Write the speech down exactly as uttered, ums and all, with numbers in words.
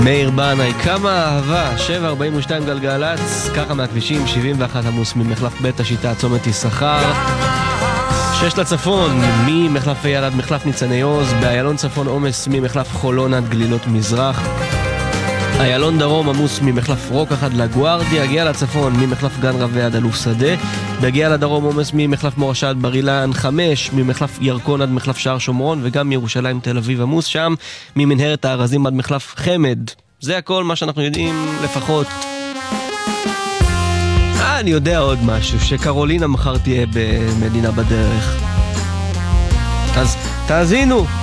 מאיר בנאי, כמה אהבה, שבע ארבעים ושתיים גלגלץ, ככה מהכבישים, שבעים ואחת עמוס ממחלף בית השיטה, צומת יששכר. שש לצפון, ממחלף אייל עד מחלף ניצני עוז, באיילון צפון עומס ממחלף חולון עד גלילות מזרח. איילון דרום עמוס ממחלף רוק עד לגוארדיה, הגיע לצפון ממחלף גן רווה עד אלוף שדה, בהגיע לדרום עומס ממחלף מורשה עד בר אילן, חמש ממחלף ירקון עד מחלף שער שומרון, וגם מירושלים תל אביב עמוס שם ממנהרת הארזים עד מחלף חמד. זה הכל מה שאנחנו יודעים לפחות. אה, אני יודע עוד משהו, שקרולינה מחר תהיה במדינה בדרך. אז תאזינו.